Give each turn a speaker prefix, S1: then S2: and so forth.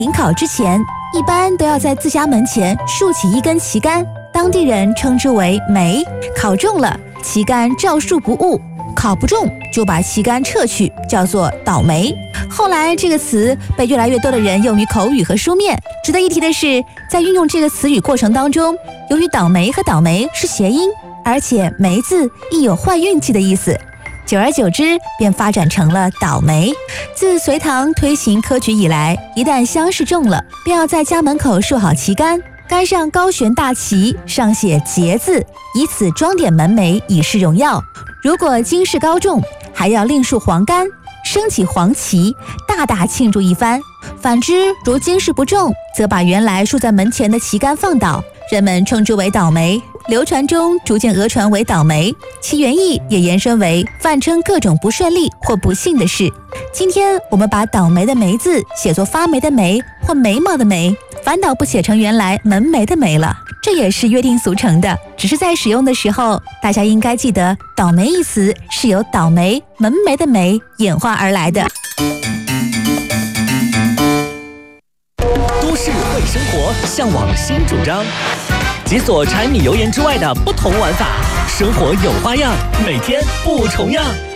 S1: 迎考之前，一般都要在自家门前竖起一根旗杆，当地人称之为梅。考中了，旗杆照竖不误；考不中，就把旗杆撤去，叫做倒霉。后来这个词被越来越多的人用于口语和书面。值得一提的是，在运用这个词语过程当中，由于倒霉和倒霉是谐音，而且梅字亦有坏运气的意思，久而久之便发展成了倒霉。自隋唐推行科举以来，一旦乡试中了，便要在家门口竖好旗杆，杆上高悬大旗，上写节字，以此装点门楣，以示荣耀。如果京试高中，还要另竖黄杆，升起黄旗，大大庆祝一番。反之，如京试不中，则把原来竖在门前的旗杆放倒，人们称之为倒霉。流传中逐渐讹传为倒霉，其原意也延伸为泛称各种不顺利或不幸的事。今天我们把倒霉的霉字写作发霉的霉或眉毛的眉，反倒不写成原来门楣的楣了，这也是约定俗成的。只是在使用的时候，大家应该记得倒霉一词是由倒霉门楣的楣演化而来的。
S2: 都市会生活，向往新主张，解锁柴米油盐之外的不同玩法，生活有花样，每天不重样。